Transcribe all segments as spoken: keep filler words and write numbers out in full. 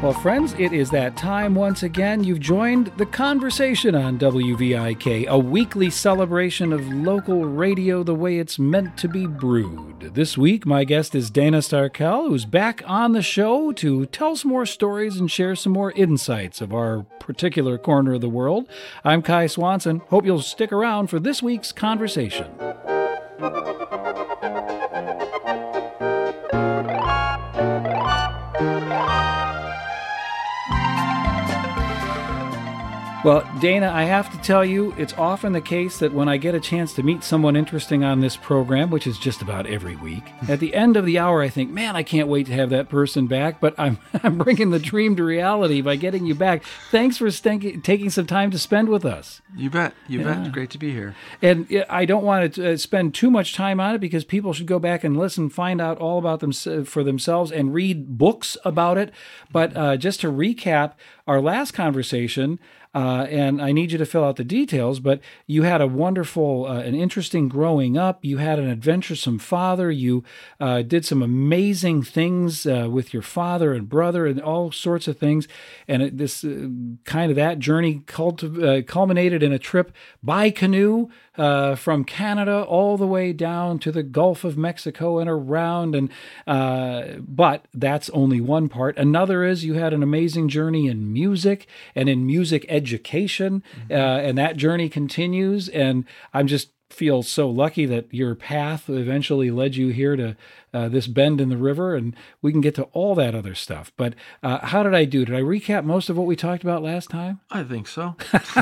Well, friends, it is that time once again. You've joined the conversation on W V I K, a weekly celebration of local radio the way it's meant to be brewed. This week, my guest is Dana Starkel, who's back on the show to tell some more stories and share some more insights of our particular corner of the world. I'm Kai Swanson. Hope you'll stick around for this week's conversation. Well, Dana, I have to tell you, it's often the case that when I get a chance to meet someone interesting on this program, which is just about every week, at the end of the hour, I think, man, I can't wait to have that person back, but I'm I'm bringing the dream to reality by getting you back. Thanks for st- taking some time to spend with us. You bet. You yeah. bet. Great to be here. And I don't want to spend too much time on it because people should go back and listen, find out all about them for themselves and read books about it. But uh, just to recap our last conversation, Uh, and I need you to fill out the details, but you had a wonderful uh, and interesting growing up. You had an adventuresome father. You uh, did some amazing things uh, with your father and brother and all sorts of things. And it, this uh, kind of that journey culti- uh, culminated in a trip by canoe uh, from Canada all the way down to the Gulf of Mexico and around. And uh, but that's only one part. Another is you had an amazing journey in music and in music education. education, uh, and that journey continues. And I'm just feel so lucky that your path eventually led you here to uh, this bend in the river, and we can get to all that other stuff. But uh, how did I do? Did I recap most of what we talked about last time? I think so.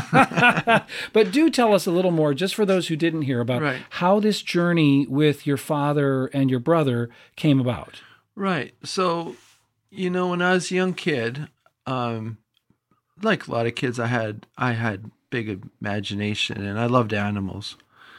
But do tell us a little more, just for those who didn't hear, about right. how this journey with your father and your brother came about. Right. So, you know, when I was a young kid, um, like a lot of kids, I had I had big imagination, and I loved animals.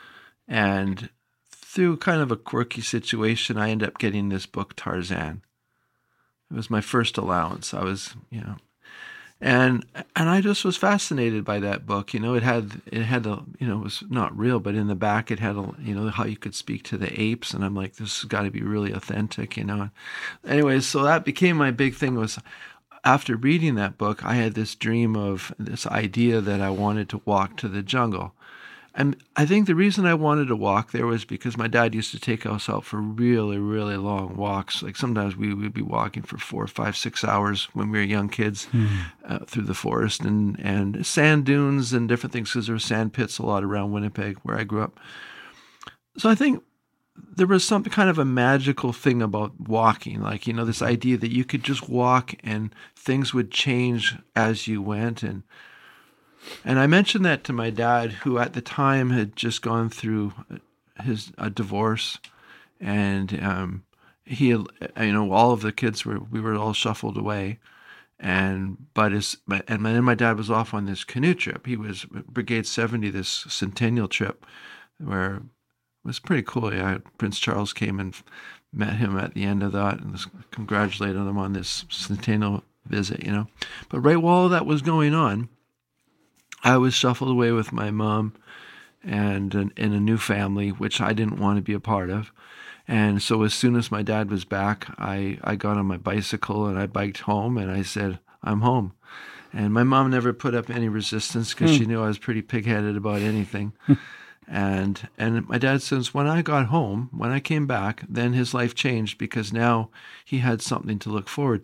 And through kind of a quirky situation, I ended up getting this book, Tarzan. It was my first allowance. I was, you know, and and I just was fascinated by that book. You know, it had it had a, you know, it was not real, but in the back it had a, you know, how you could speak to the apes, and I'm like, this has got to be really authentic, you know. Anyways, so that became my big thing. Was after reading that book, I had this dream of this idea that I wanted to walk to the jungle. And I think the reason I wanted to walk there was because my dad used to take us out for really, really long walks. Like sometimes we would be walking for four, five, six hours when we were young kids mm. uh, through the forest and, and sand dunes and different things, because there were sand pits a lot around Winnipeg where I grew up. So I think there was some kind of a magical thing about walking, like, you know, this idea that you could just walk and things would change as you went. And and I mentioned that to my dad, who at the time had just gone through his a divorce, and um, he, you know, all of the kids were we were all shuffled away, and but his and then my dad was off on this canoe trip. He was Brigade seventy, this centennial trip, where it was pretty cool. Yeah, Prince Charles came and met him at the end of that and congratulated him on this centennial visit, you know. But right while all that was going on, I was shuffled away with my mom and an, in a new family, which I didn't want to be a part of. And so as soon as my dad was back, I, I got on my bicycle and I biked home, and I said, I'm home. And my mom never put up any resistance because mm. she knew I was pretty pig-headed about anything. And and my dad says, when I got home, when I came back, then his life changed, because now he had something to look forward